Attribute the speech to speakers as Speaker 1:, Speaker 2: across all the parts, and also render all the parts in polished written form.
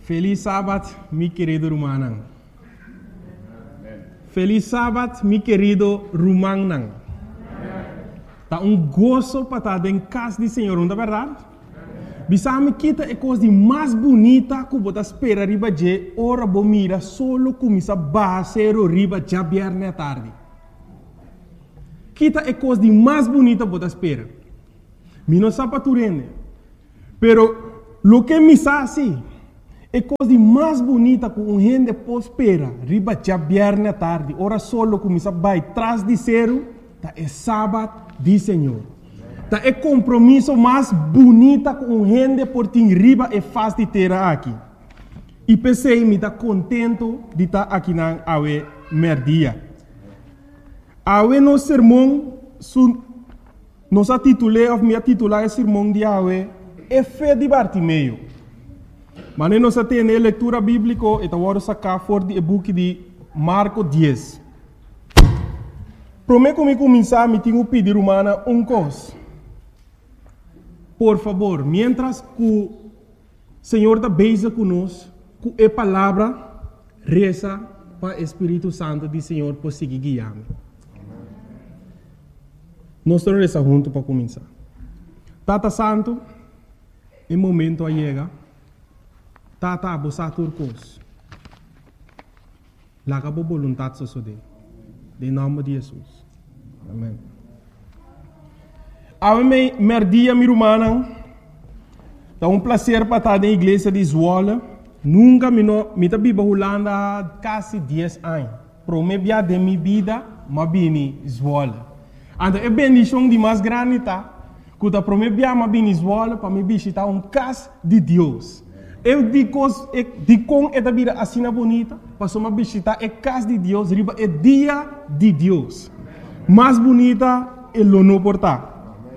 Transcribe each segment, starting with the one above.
Speaker 1: Feliz sábado, mi querido Rumanang. Feliz sábado, mi querido Rumanang. Tá gozo para estar em casa do Senhor, não é verdade? Bisame kita é coisa mais bonita que você espera riba de hora bomira solo começa a baixar riba já viernes à tarde. Kita é coisa mais bonita que você espera. Mi não sabe tu rende. Pero lo que me sabe é coisa mais bonita que gente pode esperar riba já viernes à tarde. Hora solo começa a baixar atrás de zero, tá é sábado do Senhor. Tá é compromisso mais bonita com gente por ter riba e faz de ter aqui. E pensei me tá contento de estar aqui na awe merdia. Awe no sermão nos titulei ou me titular o sermão de awe é fé de Bartimeu. Mas nós temos a leitura bíblica e agora sacar fora do book de Marcos 10. Prometo que começar me tenho pedir humana coisa. Por favor, mientras que o Senhor está beija conosco, com a palavra, reza para o Espírito Santo do Senhor por seguir guiando. Nós vamos rezar juntos para começar. Tata Santo, em momento a chega, Tata abosa turcos. Laga bo vontade sosode. Em nome de Jesus. Amém. A mim, merdia, minha irmã, é prazer para estar na igreja de Zwolle. Nunca me vi Holanda quase 10 anos. Para mim, de minha vida, mas vim Zwolle. Então, é bendição de mais grande, tá? Quando para mim, eu vim Zwolle, para me visitar casa de Deus. Eu digo com esta vida assim bonita, para me visitar a casa de Deus, é dia de Deus. Mais bonita é o não portar.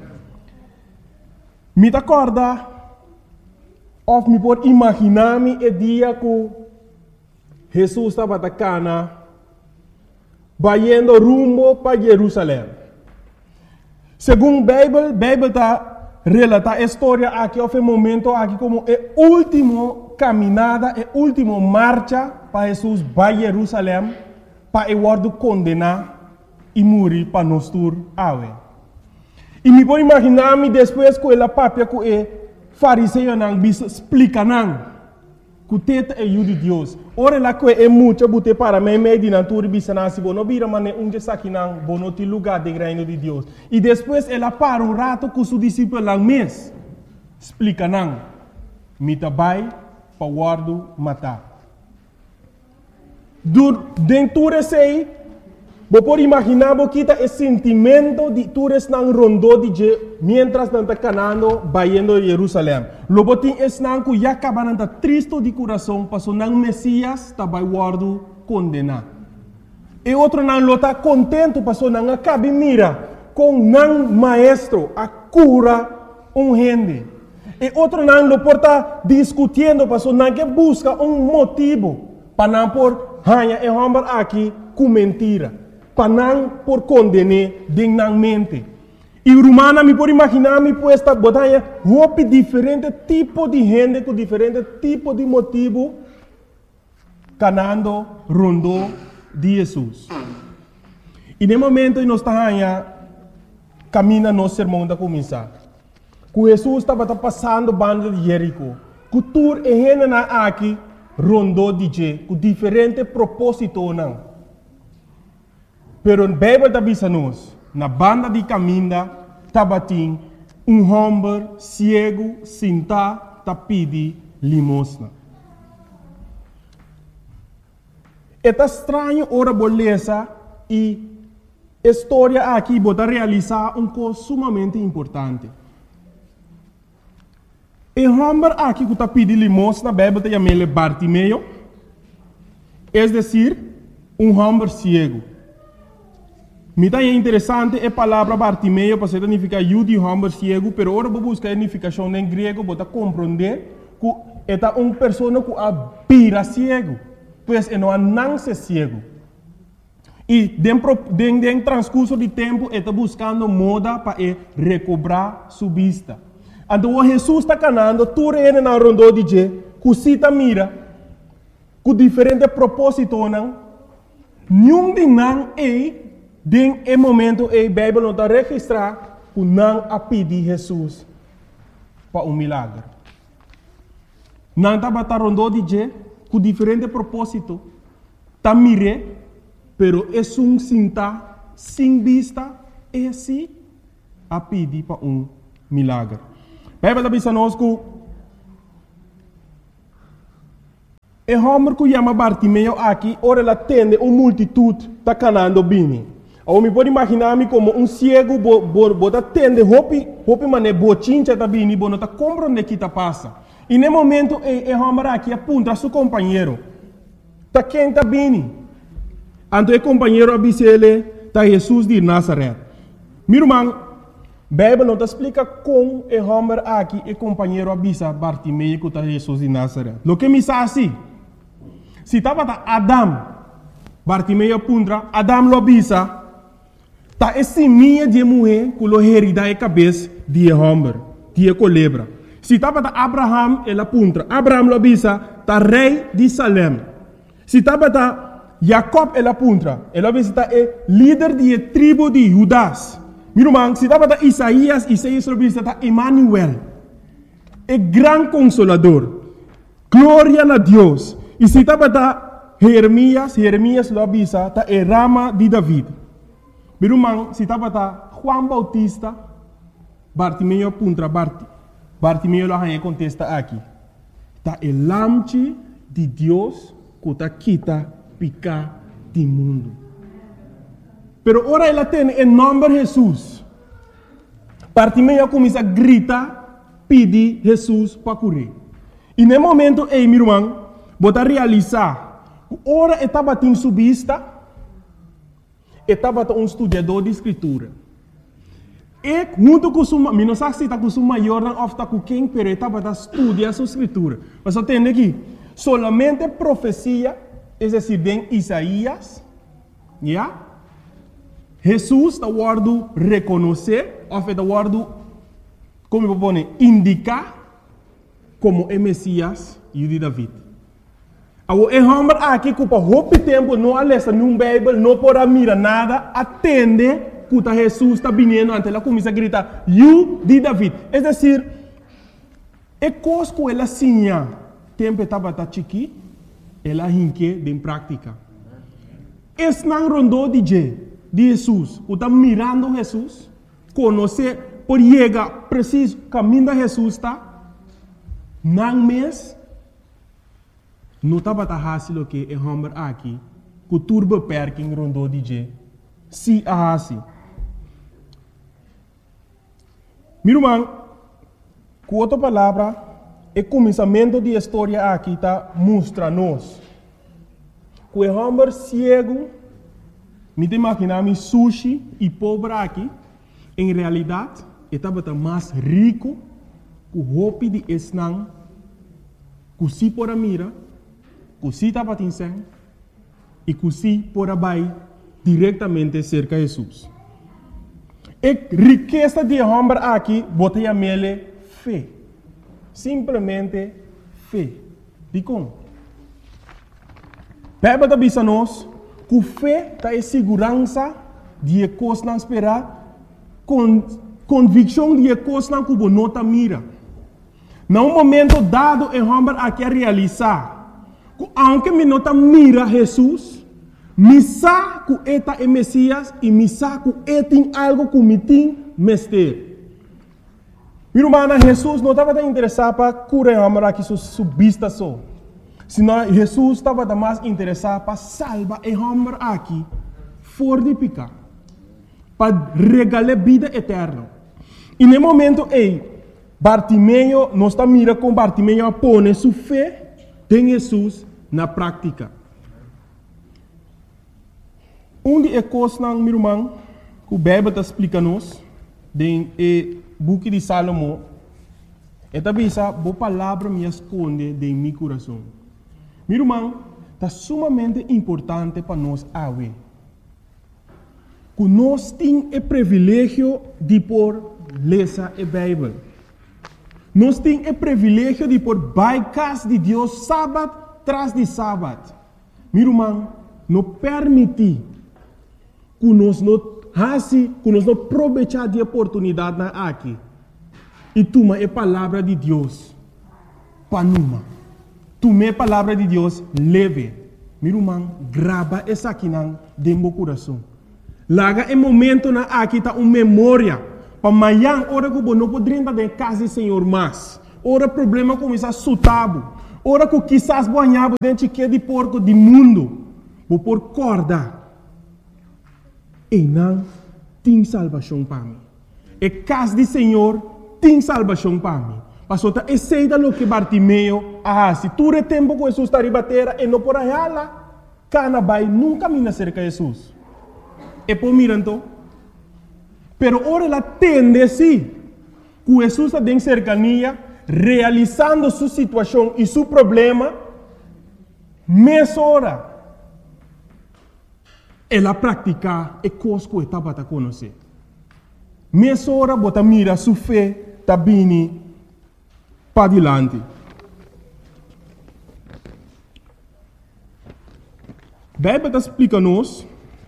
Speaker 1: Me acorda, ou me pode imaginar-me o dia que Jesus estava na Cana, indo rumo para Jerusalém. Segundo a Bíblia está relata a história aqui, houve um momento aqui como a última caminhada, a última marcha para Jesus para Jerusalém, para o condenar e morrer para nós todos. E me pode imaginar-me depois que ela papia que o fariseu não explica não que o teto é o de Deus. Ora lá que é muito bote para mim meio de natura bisana se não vira mas onde saque não bono te lugar de reino de Deus. E depois ela para um rato com seu discípulo lá mês explica não me tabai para guardo matar. Dentro desse você pode imaginar que o sentimento de todos não rondou de mientras não está canando, indo a Jerusalém. Logo tem esse não que já acaba não está triste de coração, porque não Messias está vai guardo condenar. E outro não está contente, porque não acaba mira com não maestro a cura gente. E outro não lo porta discutindo, porque não que busca motivo para não por hanha e homem aqui com mentira. Para não por condenar dignamente. E o romano me pode imaginar me puesta botanha roupa diferente tipo de gente com diferente tipo de motivo canando rondo de Jesus. E no momento nós estamos caminhando no sermão da começar. Que Jesus estava passando banda de Jerico. Que tur e gente na aqui rondo de je com diferente propósito não. Pero a Bíblia está dizendo na banda de caminho, estava homem cego, sentado, a pedir limosna. É estranho ora beleza e a história aqui pode realizar coisa sumamente importante. O homem aqui que está pedindo limosna, a Bíblia está chamando Bartimeu, é decir, homem cego. Me é interessante a palavra Bartimeu, porque significa de homem cego, mas agora vou buscar a significação em grego para compreender que é uma pessoa que vira cego, pois não nasce cego. E dentro do transcurso de tempo, está buscando moda para recobrar sua vista. Então, Jesus está canando, tudo ele na rondo de cosita mira, com diferente propósito, não? Nenhum de não é, den é momento, a Bíblia não está registrar, que não a pedir Jesus para milagre. Não está batendo de je, com diferente propósito, está mire, pero é sinta, sem vista, é assim, a pedir para milagre. A Bíblia está dizendo que é homem que chama Bartimeu aqui, ora ela atende uma multitude está canando bem. Ou me pode imaginar-me como cego, bota atende, hopi mané bochincha está bem, não está compreendendo o que está passa. E no momento, é homem aqui aponta a seu companheiro. Está quem está bem. Então o companheiro avisa ele, está Jesus de Nazaré. Meu irmão, a Bíblia não explica como é homem aqui, e companheiro avisa Bartimeu que está Jesus de Nazaré. O que me sabe assim? Se estava Adam, Bartimeu apunta, Adam lo avisa, está esse minha de mulher que lo herida a cabeça de homem, de culebra. Se estava Abraham, ele apunta, Abraham lo avisa, está rei de Salem. Se estava Jacob, ele apunta, ele avisa, está líder de tribo de Judas. Meu irmão, se estava Isaías lo avisa, está Emmanuel, é grande consolador, glória a Deus. E se estava Jeremias lo avisa, está a rama de David. Meu irmão, se estava Juan Bautista, Bartimeu apunta, Bartimeu lo contesta aqui. Está o lamche de Deus que está quita picar do mundo. Pero ora ela tem o nome de Jesus. Bartimeu começa a gritar, pedir Jesus para curar. E no momento, meu irmão, bota realizar, ora estava em subista, estava estudador de escritura. E junto com sua, não sei se está com sua maior ou está com quem, pero estava estudando sua escritura. Mas eu tenho aqui, solamente profecia, é decir, de Isaías, já? Jesus está guardando reconhecer, ou está guardando, como eu vou indicar, como é Messias e de David. O homem aqui que por muito tempo não alessa num Bíblia, não pode mirar nada, atende que Jesus está vindo, então ela começa a gritar, "You de David". É decir, é coisa que ela sinha, tempo estava chiqui, ela rinque em prática. Esse não rondou de Jesus, o está mirando Jesus, conhecer, por chegar preciso caminho de Jesus está, não mês. Não estava fácil que é homem aqui, que o turbo perking rondou de se a assim. Meu irmão, com outra palavra, o começamento da história aqui está mostra-nos que o homem cego, me imaginar sushi e pobre aqui, em realidade, estava mais rico que o roupa de esnang, que se por a mira, que se estava atingindo e que se por abaixo diretamente cerca de Jesus. A riqueza de homem aqui, bota a mele fé. Simplesmente fé. De como? Bíblia está dizendo que fé está em segurança de coisas não esperar, convicção de coisas não que não está mira. Num momento dado, o homem aqui a realizar. Aunque me nota mira Jesus, me sabe que eta é Messias e me sabe que eta tem algo que me tem mestre. Meu irmão, Jesus não estava interessado para curar o homem aqui sua vista só. Senão Jesus estava mais interessado para salvar o homem aqui fora de pecar, para regalar vida eterna. E no momento Bartimeu, não está mira com Bartimeu a pôr sua fé em Jesus na prática. Onde é coisa, meu irmão, que o Bíblia está explicando-nos, no book de Salomão, é também essa boa palavra me esconde em meu coração. Meu irmão, está sumamente importante para nós ver que nós temos o privilégio de ler a Bíblia. Nós temos o privilégio de por casa de Deus sábado tras de sábado. Meu irmão, não permite que nós não aproveitar de oportunidade na aqui e toma a palavra de Deus para numa. Toma a palavra de Deus leve. Meu irmão, grava essa aqui dentro do coração. Laga o momento na aqui tá uma memória. Para amanhã, hora que não poderia estar em casa do Senhor mais. Hora problema começa a sutabo. Hora que quizás banhava dentro de porco do mundo. Vou por corda. E não tem salvação para mim. E casa do Senhor tem salvação para mim. Pastor, tá aceita lo que Bartimeu se tu é tempo que Jesus está ribatera e não por aí lá, cana vai nunca mina cerca de Jesus. E por miranto, pero ora ela tende sim, que Jesus está em cercania, realizando sua situação e seu problema, mesma hora, ela pratica e coisa que estava a conhecer. Mesma hora, bota mira sua fé, está vindo para adiante. A Bíblia explica-nos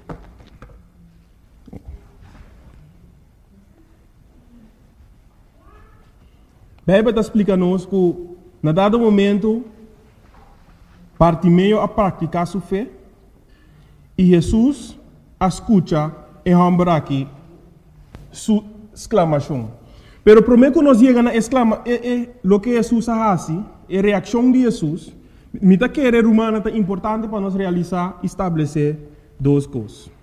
Speaker 1: que, na dado momento, Bartimeu a praticar sua fé e Jesus escuta e rambra aqui sua exclamação. Pero primeiro que nós chegamos a exclamar, o que Jesus faz, a reação de Jesus, me está querer humana é importante para nós realizar, estabelecer duas coisas.